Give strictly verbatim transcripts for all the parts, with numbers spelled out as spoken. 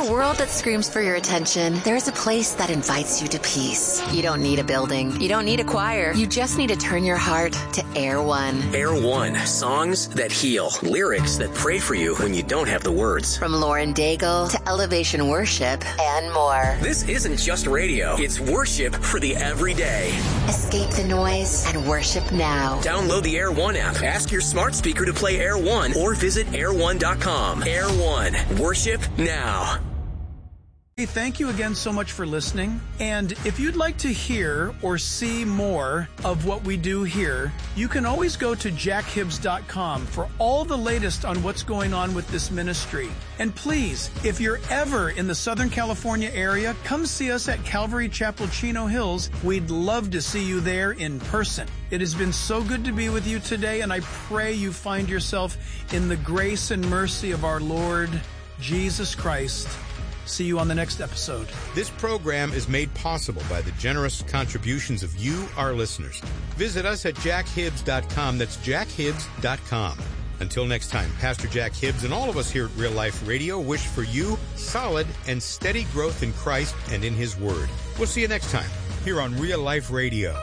a world that screams for your attention, there's a place that invites you to peace. You don't need a building. You don't need a choir. You just need to turn your heart to Air One. Air One. Songs that heal. Lyrics that pray for you when you don't have the words. From Lauren Daigle to Elevation Worship and more. This isn't just radio. It's worship for the everyday. Escape the noise and worship now. Download the Air One app. Ask your smart speaker to play Air One or visit air one dot com. Air One. Worship now. Hey, thank you again so much for listening. And if you'd like to hear or see more of what we do here, you can always go to jack hibbs dot com for all the latest on what's going on with this ministry. And please, if you're ever in the Southern California area, come see us at Calvary Chapel, Chino Hills. We'd love to see you there in person. It has been so good to be with you today, and I pray you find yourself in the grace and mercy of our Lord Jesus Christ. See you on the next episode. This program is made possible by the generous contributions of you, our listeners. Visit us at jack hibbs dot com. That's jack hibbs dot com. Until next time, Pastor Jack Hibbs and all of us here at Real Life Radio wish for you solid and steady growth in Christ and in His Word. We'll see you next time here on Real Life Radio.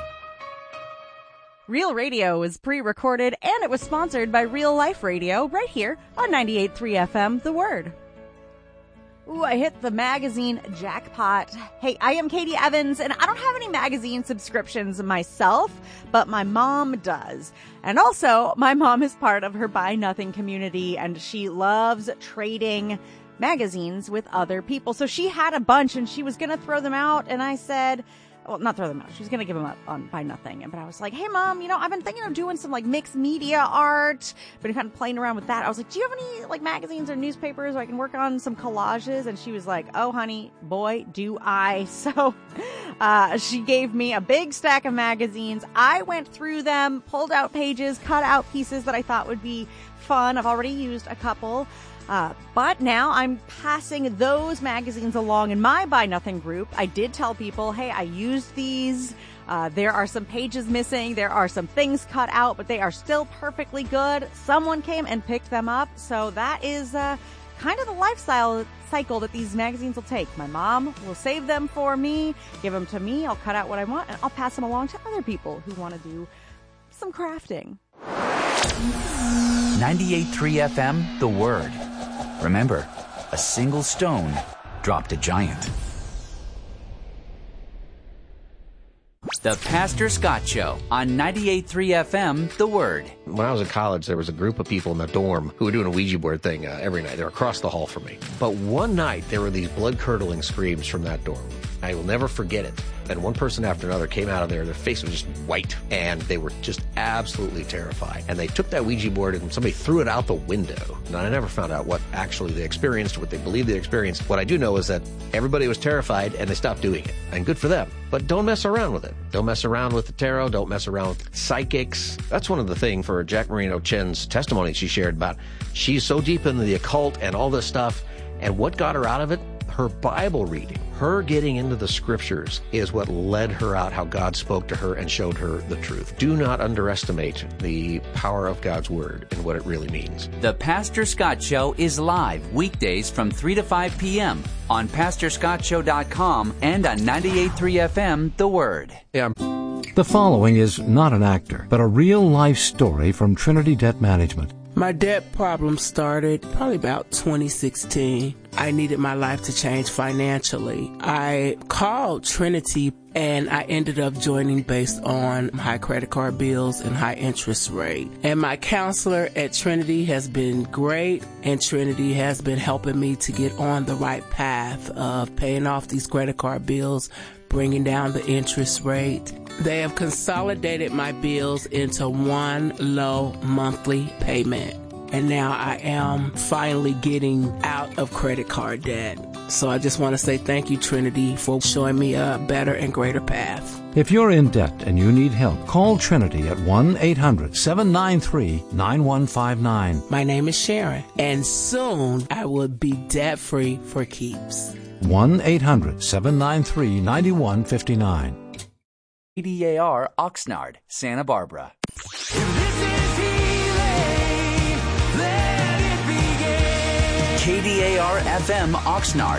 Real Radio is pre-recorded and it was sponsored by Real Life Radio right here on ninety-eight point three F M, The Word. Ooh, I hit the magazine jackpot. Hey, I am Katie Evans, and I don't have any magazine subscriptions myself, but my mom does. And also, my mom is part of her Buy Nothing community, and she loves trading magazines with other people. So she had a bunch, and she was going to throw them out, and I said... Well, not throw them out. She was going to give them up on Buy Nothing. But I was like, hey, Mom, you know, I've been thinking of doing some, like, mixed media art. Been kind of playing around with that. I was like, do you have any, like, magazines or newspapers where I can work on some collages? And she was like, oh, honey, boy, do I. So uh, she gave me a big stack of magazines. I went through them, pulled out pages, cut out pieces that I thought would be fun. I've already used a couple. Uh, but now I'm passing those magazines along in my Buy Nothing group. I did tell people, hey, I used these. Uh, there are some pages missing. There are some things cut out, but they are still perfectly good. Someone came and picked them up. So that is uh, kind of the lifestyle cycle that these magazines will take. My mom will save them for me, give them to me. I'll cut out what I want, and I'll pass them along to other people who want to do some crafting. ninety-eight point three F M, The Word. Remember, a single stone dropped a giant. The Pastor Scott Show on ninety-eight point three F M, The Word. When I was in college, there was a group of people in the dorm who were doing a Ouija board thing uh, every night. They were across the hall from me. But one night, there were these blood-curdling screams from that dorm. I will never forget it. And one person after another came out of there. Their face was just white, and they were just absolutely terrified. And they took that Ouija board, and somebody threw it out the window. And I never found out what actually they experienced, what they believed they experienced. What I do know is that everybody was terrified, and they stopped doing it. And good for them. But don't mess around with it. Don't mess around with the tarot. Don't mess around with psychics. That's one of the things for Jack Marino Chen's testimony she shared about. She's so deep into the occult and all this stuff. And what got her out of it? Her Bible reading. Her getting into the scriptures is what led her out, how God spoke to her and showed her the truth. Do not underestimate the power of God's Word and what it really means. The Pastor Scott Show is live weekdays from three to five p.m. on pastor scott show dot com and on ninety-eight point three F M, The Word. Yeah. The following is not an actor, but a real-life story from Trinity Debt Management. My debt problem started probably about twenty sixteen. I needed my life to change financially. I called Trinity and I ended up joining based on high credit card bills and high interest rate. And my counselor at Trinity has been great, and Trinity has been helping me to get on the right path of paying off these credit card bills, bringing down the interest rate. They have consolidated my bills into one low monthly payment. And now I am finally getting out of credit card debt. So I just want to say thank you, Trinity, for showing me a better and greater path. If you're in debt and you need help, call Trinity at one eight hundred seven nine three nine one five nine. My name is Sharon, and soon I will be debt-free for keeps. one eight hundred seven nine three nine one five nine. K D A R Oxnard, Santa Barbara. K D A R F M Oxnard.